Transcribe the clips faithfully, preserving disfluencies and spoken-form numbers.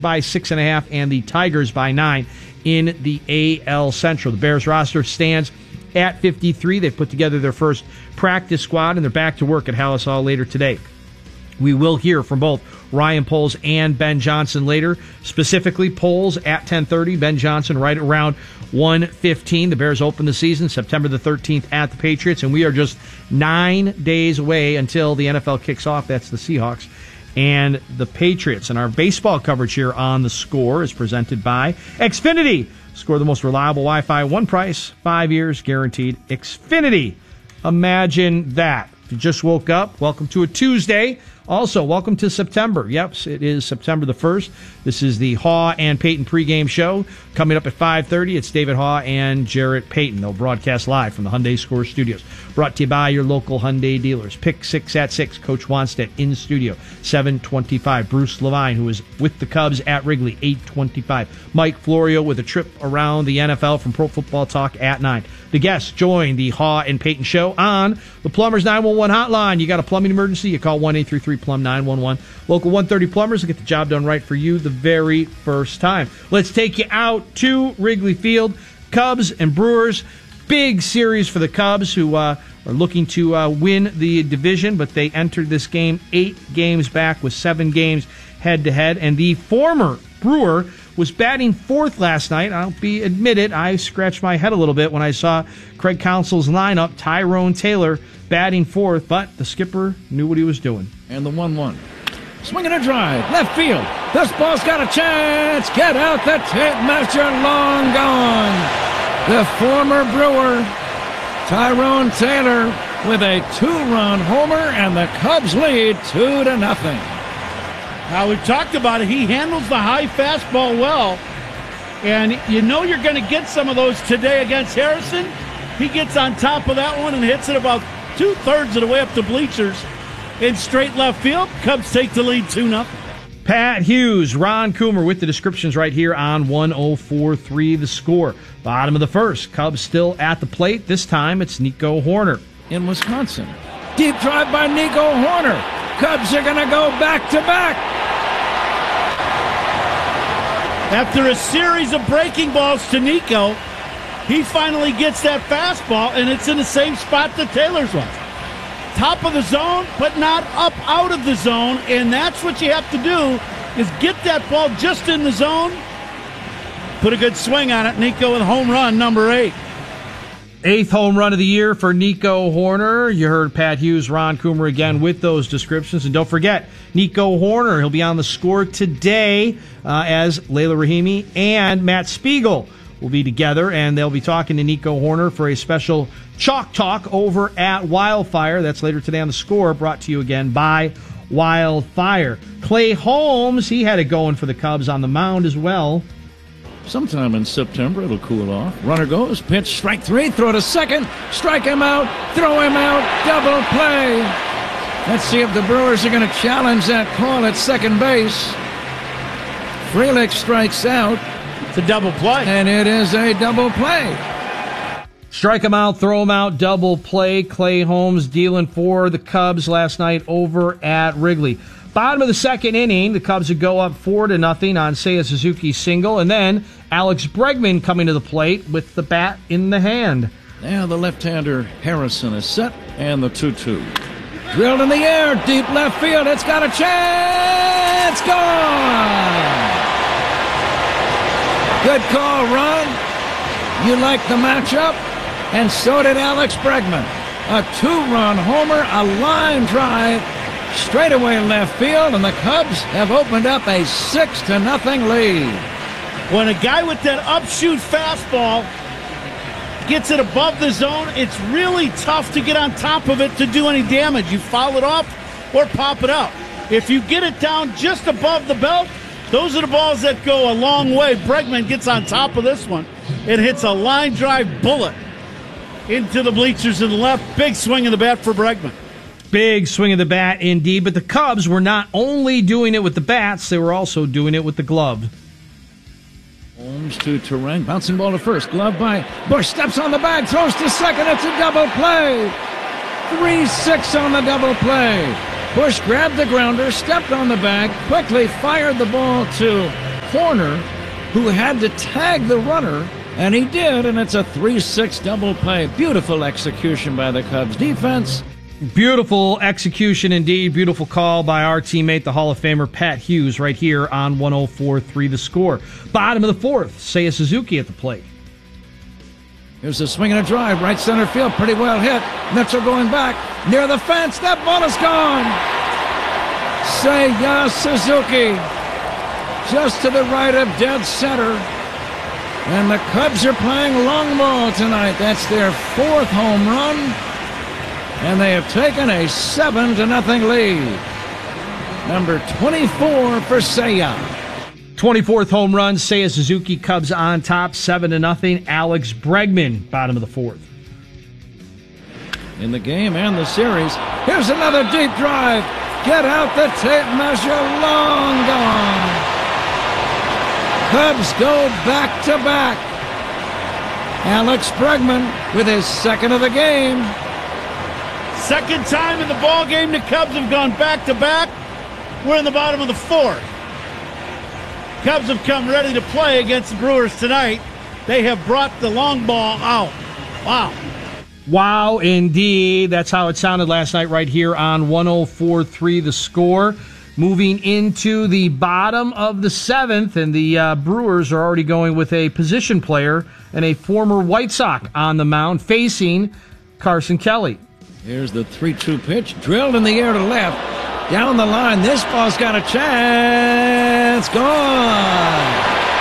by six and a half, and the Tigers by nine in the A L Central. The Bears roster stands at fifty-three. They've put together their first practice squad, and they're back to work at Halas Hall later today. We will hear from both Ryan Poles and Ben Johnson later. Specifically, Poles at ten thirty, Ben Johnson right around one fifteen. The Bears open the season September the thirteenth at the Patriots, and we are just nine days away until the N F L kicks off. That's the Seahawks and the Patriots. And our baseball coverage here on The Score is presented by Xfinity. Score the most reliable Wi-Fi, one price, five years guaranteed. Xfinity. Imagine that. If you just woke up, welcome to a Tuesday. Also, welcome to September. Yep, it is September the first. This is the Haw and Payton pregame show. Coming up at five thirty, it's David Haw and Jarrett Payton. They'll broadcast live from the Hyundai Score Studios. Brought to you by your local Hyundai dealers. Pick six at six. Coach Wanstead in studio. seven twenty-five. Bruce Levine, who is with the Cubs at Wrigley. eight twenty-five. Mike Florio with a trip around the N F L from Pro Football Talk at nine. The guests join the Haw and Payton show on the Plumbers nine one one hotline. You got a plumbing emergency, you call one eight three three plumb nine one one. Local one thirty Plumbers will get the job done right for you the very first time. Let's take you out to Wrigley Field. Cubs and Brewers. Big series for the Cubs, who uh, are looking to uh, win the division, but they entered this game eight games back with seven games head-to-head. And the former Brewer was batting fourth last night. I'll be admitted, I scratched my head a little bit when I saw Craig Counsell's lineup, Tyrone Taylor batting fourth, but the skipper knew what he was doing. And the one one. Swinging a drive, left field. This ball's got a chance. Get out the tape measure, long gone. The former Brewer, Tyrone Taylor, with a two-run homer, and the Cubs lead two to nothing. Now, we've talked about it. He handles the high fastball well, and you know you're going to get some of those today against Harrison. He gets on top of that one and hits it about two-thirds of the way up the bleachers in straight left field. Cubs take the lead two nothing. Pat Hughes, Ron Coomer with the descriptions right here on one oh four point three The Score. Bottom of the first. Cubs still at the plate. This time it's Nico Hoerner. In Wisconsin. Deep drive by Nico Hoerner. Cubs are going to go back-to-back. After a series of breaking balls to Nico, he finally gets that fastball, and it's in the same spot that Taylor's was. Top of the zone, but not up out of the zone, and that's what you have to do, is get that ball just in the zone, put a good swing on it. Nico with home run number eight. Eighth home run of the year for Nico Hoerner. You heard Pat Hughes, Ron Coomer again with those descriptions. And don't forget, Nico Hoerner, he'll be on The Score today uh, as Layla Rahimi and Matt Spiegel will be together, and they'll be talking to Nico Hoerner for a special Chalk Talk over at Wildfire. That's later today on The Score, brought to you again by Wildfire. Clay Holmes, he had it going for the Cubs on the mound as well. Sometime in September, it'll cool off. Runner goes, pitch, strike three, throw to second, strike him out, throw him out, double play. Let's see if the Brewers are going to challenge that call at second base. Frelick strikes out. It's a double play. And it is a double play. Strike him out, throw him out, double play. Clay Holmes dealing for the Cubs last night over at Wrigley. Bottom of the second inning, the Cubs would go up four to nothing on Seiya Suzuki's single, and then Alex Bregman coming to the plate with the bat in the hand. Now the left-hander Harrison is set, and the two two. Drilled in the air, deep left field. It's got a chance. Gone. Good call, Ron. You like the matchup, and so did Alex Bregman. A two-run homer, a line drive, straightaway left field, and the Cubs have opened up a six to nothing lead. When a guy with that upshoot fastball gets it above the zone, it's really tough to get on top of it to do any damage. You foul it off or pop it out. If you get it down just above the belt, those are the balls that go a long way. Bregman gets on top of this one. It hits a line drive bullet into the bleachers in the left. Big swing of the bat for Bregman. Big swing of the bat indeed, but the Cubs were not only doing it with the bats, they were also doing it with the glove. Holmes to Terang, bouncing ball to first, glove by Bush, steps on the bag, throws to second, it's a double play. three six on the double play. Bush grabbed the grounder, stepped on the bag, quickly fired the ball to corner who had to tag the runner, and he did, and it's a three six double play. Beautiful execution by the Cubs defense. Beautiful execution indeed. Beautiful call by our teammate, the Hall of Famer Pat Hughes, right here on one oh four three The Score. Bottom of the fourth, Seiya Suzuki at the plate. Here's a swing and a drive, right center field, pretty well hit. Mitchell going back, near the fence, that ball is gone! Seiya Suzuki, just to the right of dead center. And the Cubs are playing long ball tonight. That's their fourth home run. And they have taken a seven to nothing lead. Number twenty-four for Seiya. twenty-fourth home run, Seiya Suzuki, Cubs on top, seven to nothing. Alex Bregman, bottom of the fourth. In the game and the series, here's another deep drive. Get out the tape measure, long gone. Cubs go back to back. Alex Bregman with his second of the game. Second time in the ball game, the Cubs have gone back to back. We're in the bottom of the fourth. Cubs have come ready to play against the Brewers tonight. They have brought the long ball out. Wow. Wow, indeed. That's how it sounded last night right here on one oh four three The Score. Moving into the bottom of the seventh, and the uh, Brewers are already going with a position player and a former White Sox on the mound facing Carson Kelly. Here's the three two pitch, drilled in the air to left. Down the line, this ball's got a chance. Gone.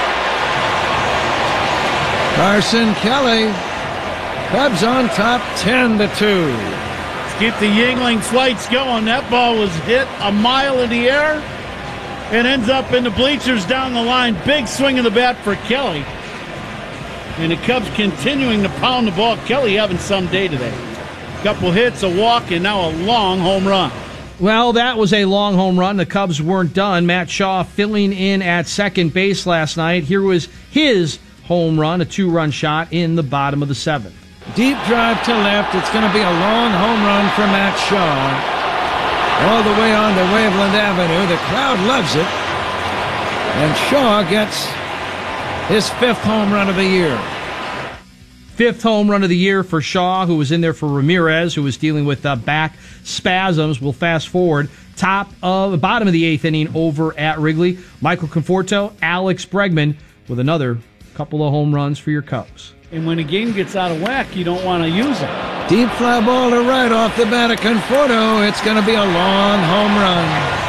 Carson Kelly. Cubs on top, ten to two. Let's keep the Yingling flights going. That ball was hit a mile in the air and ends up in the bleachers down the line. Big swing of the bat for Kelly. And the Cubs continuing to pound the ball. Kelly having some day today. Couple hits, a walk, and now a long home run. Well, that was a long home run. The Cubs weren't done. Matt Shaw filling in at second base last night. Here was his home run, a two-run shot in the bottom of the seventh. Deep drive to left. It's going to be a long home run for Matt Shaw. All the way on to Waveland Avenue. The crowd loves it. And Shaw gets his fifth home run of the year. Fifth home run of the year for Shaw, who was in there for Ramirez, who was dealing with uh, back spasms. We'll fast forward. Top of, bottom of the eighth inning over at Wrigley. Michael Conforto, Alex Bregman with another couple of home runs for your Cubs. And when a game gets out of whack, you don't want to use it. Deep fly ball to right off the bat of Conforto. It's going to be a long home run.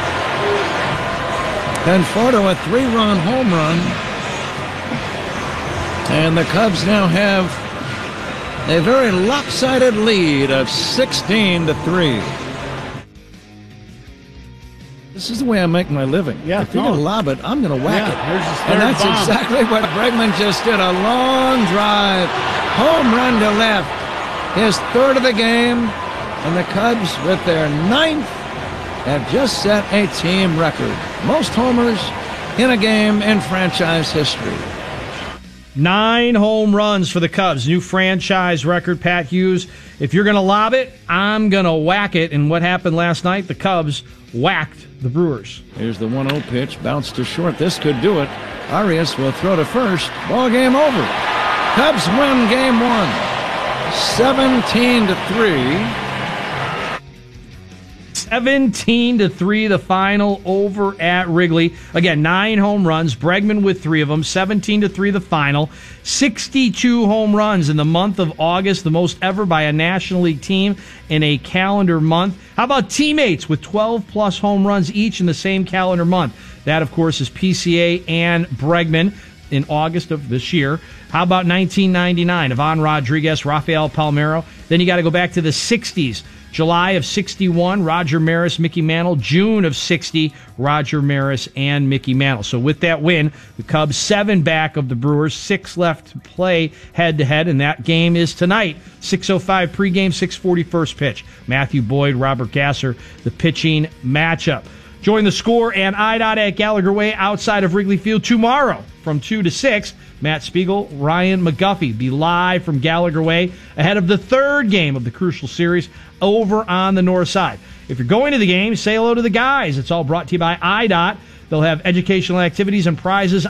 Conforto, a three-run home run. And the Cubs now have a very lopsided lead of sixteen to three. This is the way I make my living. Yeah, if you're no. going to lob it, I'm going to whack Yeah, it. here's his third And that's bomb. exactly what Bregman just did. A long drive, home run to left. His third of the game. And the Cubs, with their ninth, have just set a team record. Most homers in a game in franchise history. Nine home runs for the Cubs. New franchise record. Pat Hughes, if you're going to lob it, I'm going to whack it. And what happened last night? The Cubs whacked the Brewers. Here's the one oh pitch. Bounced to short. This could do it. Arias will throw to first. Ball game over. Cubs win game one. seventeen to three. seventeen to three, the final over at Wrigley. Again, nine home runs. Bregman with three of them. seventeen to three, the final. sixty-two home runs in the month of August, the most ever by a National League team in a calendar month. How about teammates with twelve plus home runs each in the same calendar month? That, of course, is P C A and Bregman in August of this year. How about nineteen ninety-nine? Ivan Rodriguez, Rafael Palmeiro. Then you got to go back to the sixties. July of sixty-one, Roger Maris, Mickey Mantle. June of sixty, Roger Maris and Mickey Mantle. So with that win, the Cubs seven back of the Brewers, six left to play head-to-head, and that game is tonight. six oh five pregame, six forty first pitch. Matthew Boyd, Robert Gasser, the pitching matchup. Join the Score and I D O T at Gallagher Way outside of Wrigley Field tomorrow from two to six. Matt Spiegel, Ryan McGuffey be live from Gallagher Way ahead of the third game of the crucial series over on the north side. If you're going to the game, say hello to the guys. It's all brought to you by I D O T. They'll have educational activities and prizes